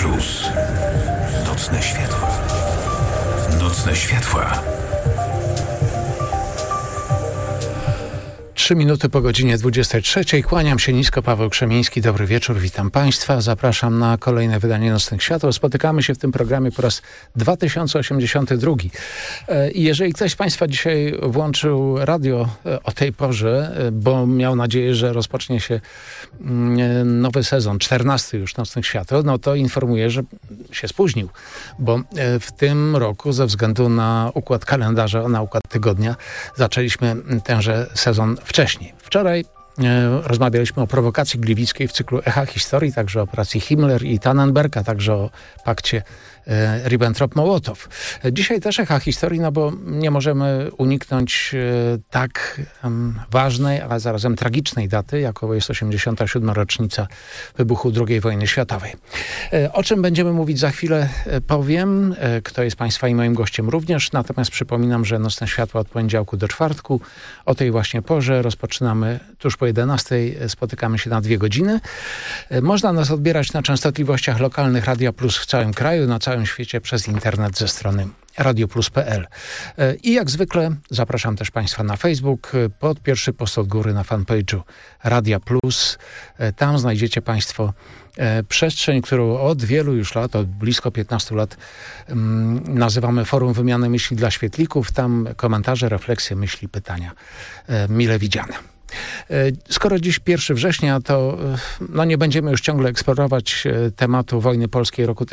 Plus. Nocne światła. Nocne światła. 3 minuty po godzinie 23. Kłaniam się nisko, Paweł Krzemiński. Dobry wieczór, witam Państwa. Zapraszam na kolejne wydanie Nocnych Światła. Spotykamy się w tym programie po raz 2082. I jeżeli ktoś z Państwa dzisiaj włączył radio o tej porze, bo miał nadzieję, że rozpocznie się nowy sezon, 14 już Nocnych Świateł, no to informuję, że się spóźnił, bo w tym roku ze względu na układ kalendarza, na układ tygodnia zaczęliśmy tenże sezon wcześniej. Wczoraj rozmawialiśmy o prowokacji gliwickiej w cyklu Echa Historii, także o operacji Himmler i Tannenberg, a także o pakcie Ribbentrop-Mołotow. Dzisiaj też Echa Historii, no bo nie możemy uniknąć tak ważnej, ale zarazem tragicznej daty, jaką jest 87. rocznica wybuchu II wojny światowej. O czym będziemy mówić za chwilę powiem, kto jest Państwa i moim gościem również, natomiast przypominam, że Nocne Światła od poniedziałku do czwartku o tej właśnie porze rozpoczynamy tuż po 11. Spotykamy się na 2 godziny. Można nas odbierać na częstotliwościach lokalnych Radia Plus w całym kraju, na całym świecie przez internet ze strony radioplus.pl. I jak zwykle zapraszam też Państwa na Facebook, pod pierwszy post od góry na fanpage'u Radia Plus. Tam znajdziecie Państwo przestrzeń, którą od wielu już lat, od blisko 15 lat nazywamy Forum Wymiany Myśli dla Świetlików. Tam komentarze, refleksje, myśli, pytania mile widziane. Skoro dziś 1 września, to nie będziemy już ciągle eksplorować tematu wojny polskiej roku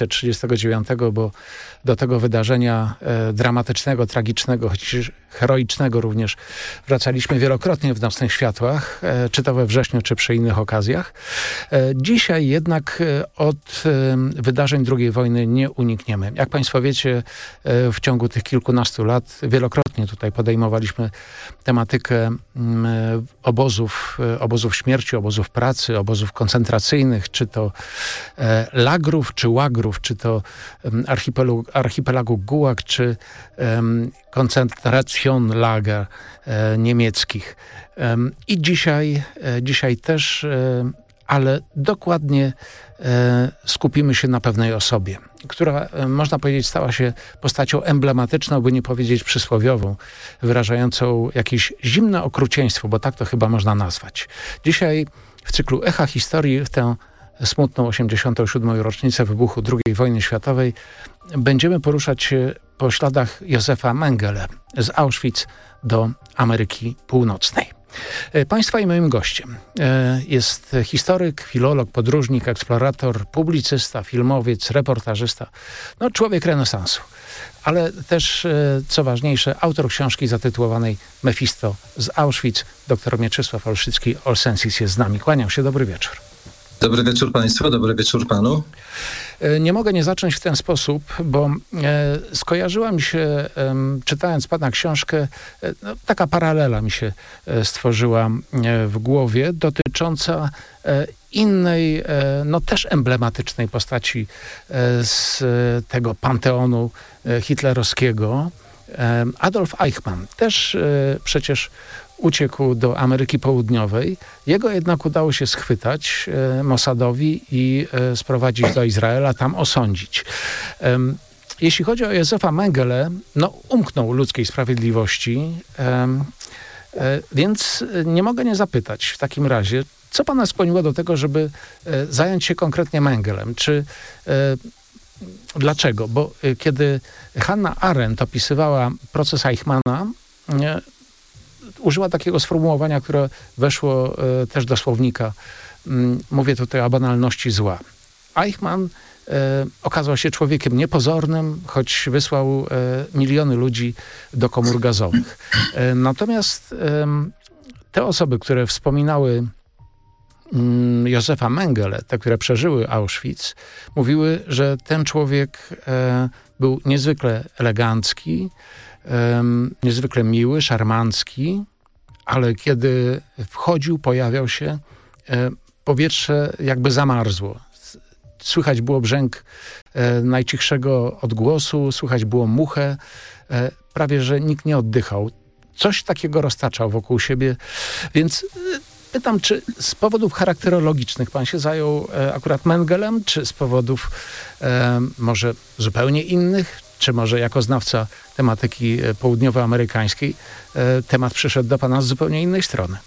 1939, bo do tego wydarzenia dramatycznego, tragicznego, choć heroicznego również wracaliśmy wielokrotnie w Nocnych Światłach, czy to we wrześniu, czy przy innych okazjach. Dzisiaj jednak od wydarzeń II wojny nie unikniemy. Jak Państwo wiecie, w ciągu tych kilkunastu lat wielokrotnie tutaj podejmowaliśmy tematykę obozów śmierci, obozów pracy, obozów koncentracyjnych, czy to lagrów, czy łagrów, czy to archipelagu Gulag, czy Konzentracjonlager niemieckich. I dzisiaj też, ale dokładnie skupimy się na pewnej osobie, która, można powiedzieć, stała się postacią emblematyczną, by nie powiedzieć przysłowiową, wyrażającą jakieś zimne okrucieństwo, bo tak to chyba można nazwać. Dzisiaj w cyklu Echa Historii, w tę smutną 87. rocznicę wybuchu II wojny światowej, będziemy poruszać się po śladach Józefa Mengele z Auschwitz do Ameryki Północnej. Państwa i moim gościem jest historyk, filolog, podróżnik, eksplorator, publicysta, filmowiec, reportażysta, człowiek renesansu, ale też, co ważniejsze, autor książki zatytułowanej Mefisto z Auschwitz. Dr Mieczysław Olsensis jest z nami. Kłaniam się, dobry wieczór. Dobry wieczór Państwu, dobry wieczór Panu. Nie mogę nie zacząć w ten sposób, bo skojarzyła mi się, czytając Pana książkę, taka paralela mi się stworzyła w głowie dotycząca innej, też emblematycznej postaci z tego panteonu hitlerowskiego. Adolf Eichmann też przecież uciekł do Ameryki Południowej. Jego jednak udało się schwytać Mossadowi i sprowadzić do Izraela, tam osądzić. Jeśli chodzi o Józefa Mengele, umknął ludzkiej sprawiedliwości, więc nie mogę nie zapytać w takim razie, co pana skłoniło do tego, żeby zająć się konkretnie Mengelem? Dlaczego? Bo kiedy Hannah Arendt opisywała proces Eichmanna, użyła takiego sformułowania, które weszło też do słownika. Mówię tutaj o banalności zła. Eichmann okazał się człowiekiem niepozornym, choć wysłał miliony ludzi do komór gazowych. Natomiast te osoby, które wspominały Józefa Mengele, te, które przeżyły Auschwitz, mówiły, że ten człowiek był niezwykle elegancki, niezwykle miły, szarmancki, ale kiedy wchodził, pojawiał się, powietrze jakby zamarzło. Słychać było brzęk najcichszego odgłosu, słychać było muchę, prawie że nikt nie oddychał. Coś takiego roztaczał wokół siebie, więc Pytam, czy z powodów charakterologicznych pan się zajął akurat Mengelem, czy z powodów może zupełnie innych, czy może jako znawca tematyki południowoamerykańskiej temat przyszedł do pana z zupełnie innej strony?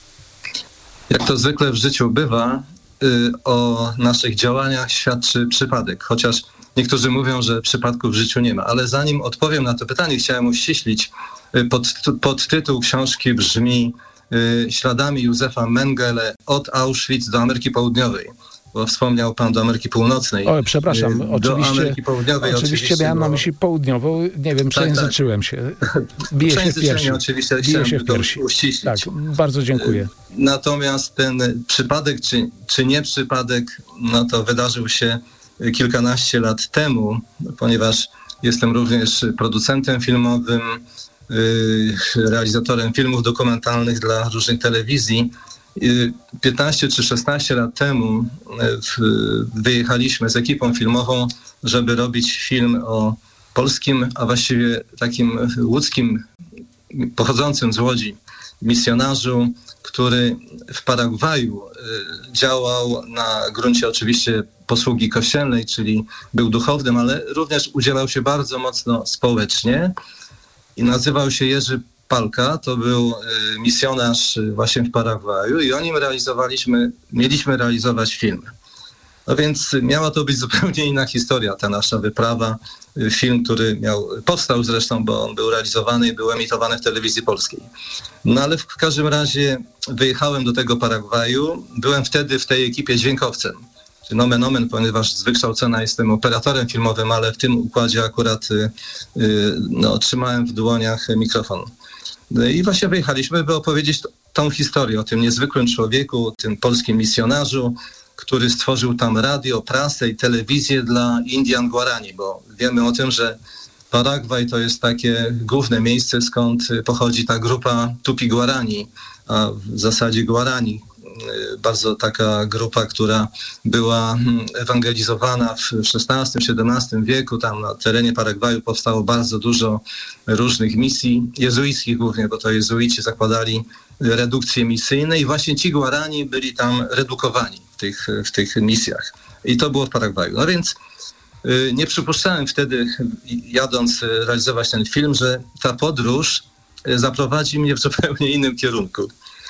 Jak to zwykle w życiu bywa, o naszych działaniach świadczy przypadek. Chociaż niektórzy mówią, że przypadków w życiu nie ma. Ale zanim odpowiem na to pytanie, chciałem uściślić. Podtytuł książki brzmi Śladami Józefa Mengele od Auschwitz do Ameryki Południowej. Bo wspomniał pan do Ameryki Północnej. O, przepraszam, do Ameryki Południowej oczywiście miałem na myśli południową. Nie wiem, przejęzyczyłem się. Bije się w piersi. Oczywiście Bije się w piersi. Uściślić. Tak, bardzo dziękuję. Natomiast ten przypadek, czy nie przypadek, no to wydarzył się kilkanaście lat temu, ponieważ jestem również producentem filmowym, realizatorem filmów dokumentalnych dla różnych telewizji. 15 czy 16 lat temu wyjechaliśmy z ekipą filmową, żeby robić film o polskim, a właściwie takim łódzkim, pochodzącym z Łodzi misjonarzu, który w Paragwaju działał na gruncie oczywiście posługi kościelnej, czyli był duchownym, ale również udzielał się bardzo mocno społecznie i nazywał się Jerzy Palka. To był misjonarz właśnie w Paragwaju i o nim mieliśmy realizować film. No więc miała to być zupełnie inna historia, ta nasza wyprawa. Film, który powstał zresztą, bo on był realizowany i był emitowany w telewizji polskiej. No ale w każdym razie wyjechałem do tego Paragwaju. Byłem wtedy w tej ekipie dźwiękowcem. Nomen omen, ponieważ z wykształcenia jestem operatorem filmowym, ale w tym układzie akurat trzymałem w dłoniach mikrofon. I właśnie wyjechaliśmy, by opowiedzieć tą historię o tym niezwykłym człowieku, tym polskim misjonarzu, który stworzył tam radio, prasę i telewizję dla Indian Guarani, bo wiemy o tym, że Paragwaj to jest takie główne miejsce, skąd pochodzi ta grupa Tupi Guarani, a w zasadzie Guarani. Bardzo taka grupa, która była ewangelizowana w XVI-XVII wieku. Tam na terenie Paragwaju powstało bardzo dużo różnych misji jezuickich głównie, bo to jezuici zakładali redukcje misyjne i właśnie ci Guarani byli tam redukowani w tych misjach. I to było w Paragwaju. No więc nie przypuszczałem wtedy, jadąc realizować ten film, że ta podróż zaprowadzi mnie w zupełnie innym kierunku.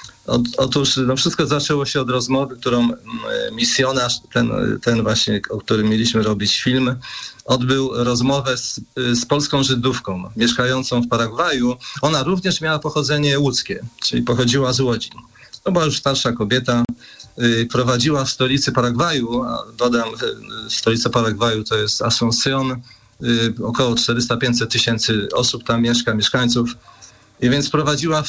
Otóż wszystko zaczęło się od rozmowy, którą misjonarz, ten właśnie, o którym mieliśmy robić film, odbył rozmowę z polską Żydówką mieszkającą w Paragwaju. Ona również miała pochodzenie łódzkie, czyli pochodziła z Łodzi. To była już starsza kobieta, prowadziła w stolicy Paragwaju, a dodam, stolica Paragwaju to jest Asunción, około 400-500 tysięcy osób tam mieszka, mieszkańców. I więc prowadziła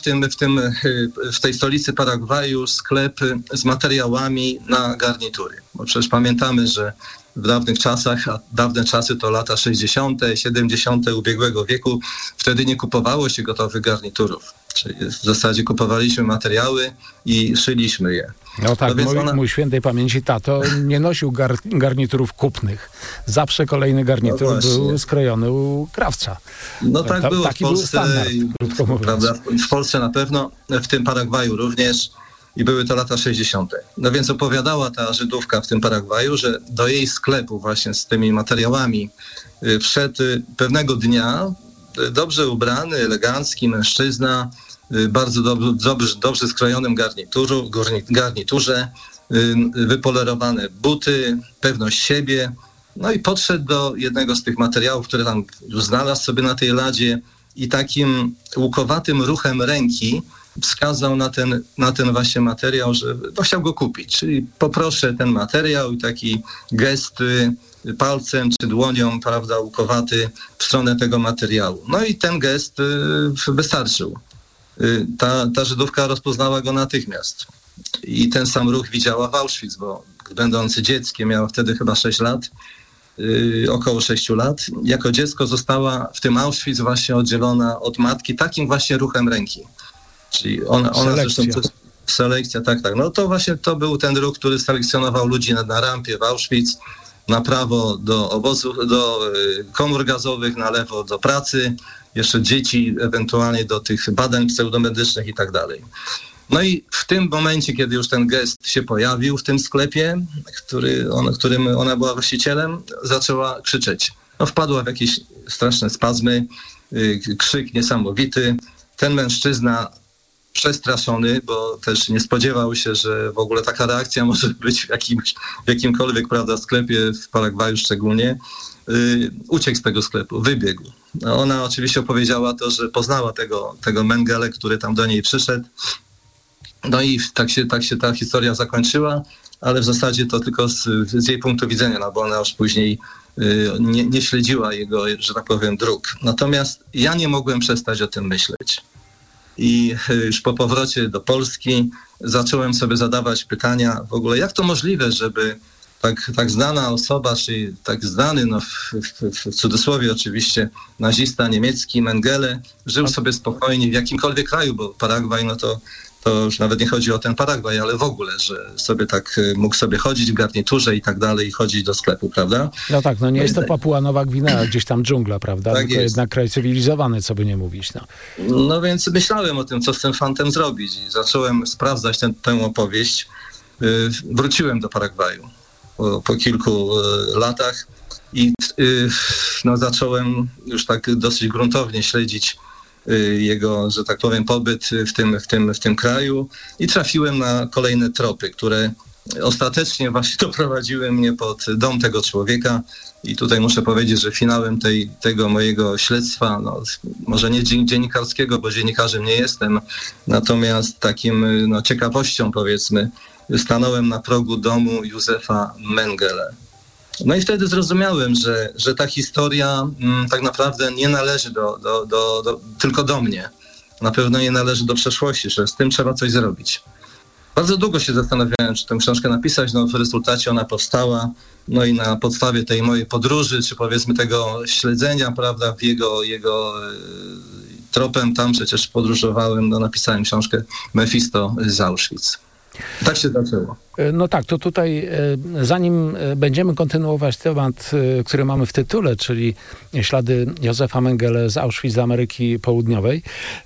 w tej stolicy Paragwaju sklep z materiałami na garnitury. Bo przecież pamiętamy, że w dawnych czasach, a dawne czasy to lata 60., 70. ubiegłego wieku, wtedy nie kupowało się gotowych garniturów. Czyli w zasadzie kupowaliśmy materiały i szyliśmy je. No tak, mój świętej pamięci tato nie nosił garniturów kupnych. Zawsze kolejny garnitur był skrojony u krawca. No tak było taki w Polsce. Był standard, krótko mówiąc. Prawda? W Polsce na pewno, w tym Paragwaju również. I były to lata 60. No więc opowiadała ta Żydówka w tym Paragwaju, że do jej sklepu właśnie z tymi materiałami wszedł pewnego dnia dobrze ubrany, elegancki mężczyzna, bardzo dobrze skrojonym garniturze, wypolerowane buty, pewność siebie. No i podszedł do jednego z tych materiałów, które tam już znalazł sobie na tej ladzie i takim łukowatym ruchem ręki wskazał na ten właśnie materiał, że chciał go kupić. Czyli poproszę ten materiał i taki gest palcem czy dłonią, prawda, łukowaty w stronę tego materiału. No i ten gest wystarczył. Ta Żydówka rozpoznała go natychmiast. I ten sam ruch widziała w Auschwitz, bo będący dzieckiem, miała wtedy chyba 6 lat, około 6 lat. Jako dziecko została w tym Auschwitz właśnie oddzielona od matki takim właśnie ruchem ręki. Czyli ona zresztą... Selekcja, tak. No to właśnie to był ten ruch, który selekcjonował ludzi na rampie w Auschwitz, na prawo do obozów, do komór gazowych, na lewo do pracy, jeszcze dzieci ewentualnie do tych badań pseudomedycznych i tak dalej. No i w tym momencie, kiedy już ten gest się pojawił w tym sklepie, którym ona była właścicielem, zaczęła krzyczeć. No, wpadła w jakieś straszne spazmy, krzyk niesamowity. Ten mężczyzna przestraszony, bo też nie spodziewał się, że w ogóle taka reakcja może być w jakimkolwiek, prawda, sklepie, w Paragwaju szczególnie, uciekł z tego sklepu, wybiegł. Ona oczywiście opowiedziała to, że poznała tego Mengele, który tam do niej przyszedł. No i tak się ta historia zakończyła, ale w zasadzie to tylko z jej punktu widzenia, no bo ona już później nie śledziła jego, że tak powiem, dróg. Natomiast ja nie mogłem przestać o tym myśleć. I już po powrocie do Polski zacząłem sobie zadawać pytania w ogóle, jak to możliwe, żeby tak znana osoba, czyli tak znany, no w cudzysłowie oczywiście, nazista niemiecki Mengele, żył sobie spokojnie w jakimkolwiek kraju, bo Paragwaj, no to już nawet nie chodzi o ten Paragwaj, ale w ogóle, że sobie tak mógł sobie chodzić w garniturze i tak dalej, i chodzić do sklepu, prawda? No tak, no nie jest to Papua Nowa Gwinea, gdzieś tam dżungla, prawda? Tak, tylko jednak kraj cywilizowany, co by nie mówić. No więc myślałem o tym, co z tym fantem zrobić i zacząłem sprawdzać tę opowieść. Wróciłem do Paragwaju po kilku latach i zacząłem już tak dosyć gruntownie śledzić jego, że tak powiem, pobyt w tym kraju i trafiłem na kolejne tropy, które ostatecznie właśnie doprowadziły mnie pod dom tego człowieka i tutaj muszę powiedzieć, że finałem tego mojego śledztwa, no, może nie dziennikarskiego, bo dziennikarzem nie jestem, natomiast takim ciekawością, powiedzmy, stanąłem na progu domu Józefa Mengele. No i wtedy zrozumiałem, że ta historia tak naprawdę nie należy tylko do mnie. Na pewno nie należy do przeszłości, że z tym trzeba coś zrobić. Bardzo długo się zastanawiałem, czy tę książkę napisać, no w rezultacie ona powstała, no i na podstawie tej mojej podróży, czy powiedzmy tego śledzenia, prawda, w jego tropem, tam przecież podróżowałem, no napisałem książkę Mefisto z Auschwitz. Tak się zaczęło. No tak, to tutaj zanim będziemy kontynuować temat, który mamy w tytule, czyli ślady Józefa Mengele z Auschwitz, z Ameryki Południowej,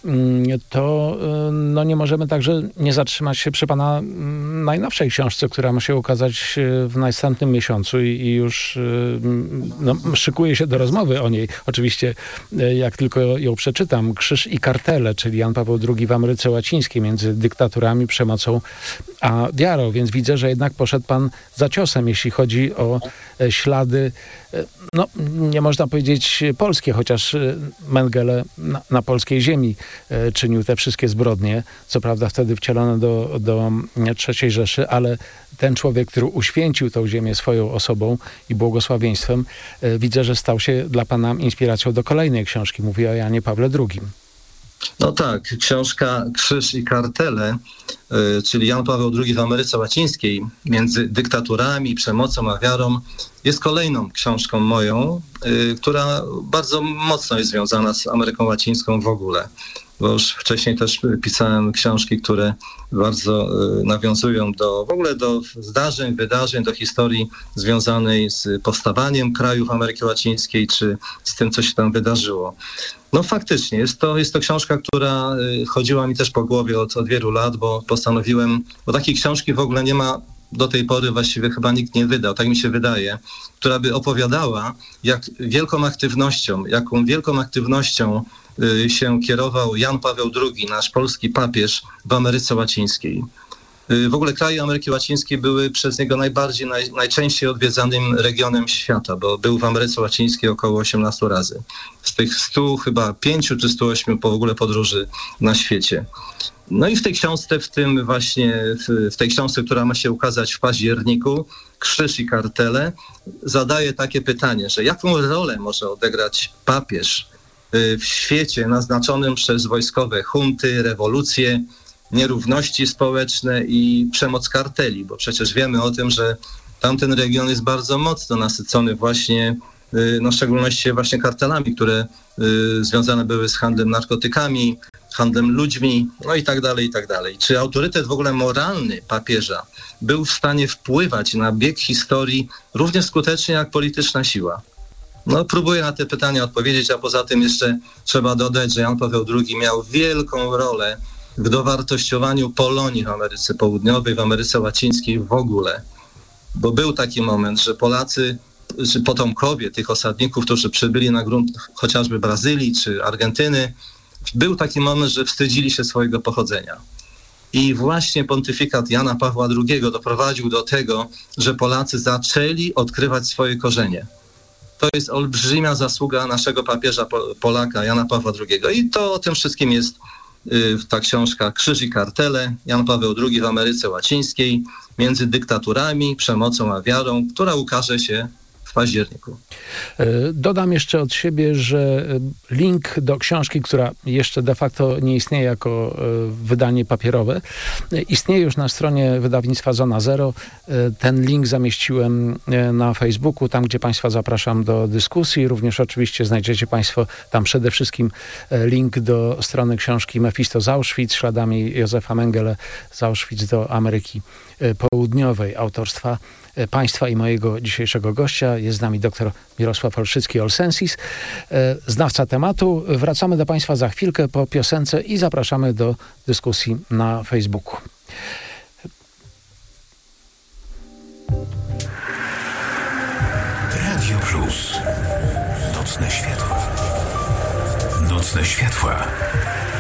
to no nie możemy także nie zatrzymać się przy pana najnowszej książce, która ma się ukazać w następnym miesiącu i już szykuję się do rozmowy o niej. Oczywiście jak tylko ją przeczytam, Krzyż i kartele, czyli Jan Paweł II w Ameryce Łacińskiej między dyktaturami, przemocą a wiarą, więc widzę, że jednak poszedł pan za ciosem, jeśli chodzi o ślady, no nie można powiedzieć polskie, chociaż Mengele na polskiej ziemi czynił te wszystkie zbrodnie, co prawda wtedy wcielone do III Rzeszy, ale ten człowiek, który uświęcił tą ziemię swoją osobą i błogosławieństwem, widzę, że stał się dla pana inspiracją do kolejnej książki. Mówię o Janie Pawle II. No tak, książka Krzyż i kartele, czyli Jan Paweł II w Ameryce Łacińskiej, między dyktaturami, przemocą a wiarą, jest kolejną książką moją, która bardzo mocno jest związana z Ameryką Łacińską w ogóle. Bo już wcześniej też pisałem książki, które bardzo nawiązują w ogóle do zdarzeń, wydarzeń, do historii związanej z powstawaniem krajów Ameryki Łacińskiej, czy z tym, co się tam wydarzyło. No faktycznie, jest to książka, która chodziła mi też po głowie od wielu lat, bo postanowiłem, bo takiej książki w ogóle nie ma do tej pory, właściwie chyba nikt nie wydał, tak mi się wydaje, która by opowiadała, jaką wielką aktywnością się kierował Jan Paweł II, nasz polski papież w Ameryce Łacińskiej. W ogóle kraje Ameryki Łacińskiej były przez niego najczęściej odwiedzanym regionem świata, bo był w Ameryce Łacińskiej około 18 razy. Z tych 100 chyba 5 czy 108 w ogóle podróży na świecie. No i w tej książce, w tej książce, która ma się ukazać w październiku, Krzyż i kartele, zadaje takie pytanie, że jaką rolę może odegrać papież w świecie naznaczonym przez wojskowe hunty, rewolucje, nierówności społeczne i przemoc karteli, bo przecież wiemy o tym, że tamten region jest bardzo mocno nasycony właśnie, w szczególności właśnie kartelami, które związane były z handlem narkotykami, handlem ludźmi, no i tak dalej, i tak dalej. Czy autorytet w ogóle moralny papieża był w stanie wpływać na bieg historii równie skutecznie jak polityczna siła? No, próbuję na te pytania odpowiedzieć, a poza tym jeszcze trzeba dodać, że Jan Paweł II miał wielką rolę w dowartościowaniu Polonii w Ameryce Południowej, w Ameryce Łacińskiej w ogóle. Bo był taki moment, że Polacy, czy potomkowie tych osadników, którzy przybyli na grunt chociażby Brazylii czy Argentyny, był taki moment, że wstydzili się swojego pochodzenia. I właśnie pontyfikat Jana Pawła II doprowadził do tego, że Polacy zaczęli odkrywać swoje korzenie. To jest olbrzymia zasługa naszego papieża Polaka, Jana Pawła II. I to o tym wszystkim jest ta książka Krzyż i kartele, Jan Paweł II w Ameryce Łacińskiej, między dyktaturami, przemocą a wiarą, która ukaże się w październiku. Dodam jeszcze od siebie, że link do książki, która jeszcze de facto nie istnieje jako wydanie papierowe, istnieje już na stronie wydawnictwa Zona Zero. Ten link zamieściłem na Facebooku, tam gdzie Państwa zapraszam do dyskusji. Również oczywiście znajdziecie Państwo tam przede wszystkim link do strony książki Mefisto z Auschwitz, śladami Józefa Mengele z Auschwitz do Ameryki Południowej, autorstwa Państwa i mojego dzisiejszego gościa. Jest z nami dr Mirosław Olszycki-Olsensis, znawca tematu. Wracamy do Państwa za chwilkę po piosence i zapraszamy do dyskusji na Facebooku. Radio Plus. Nocne światła. Nocne światła.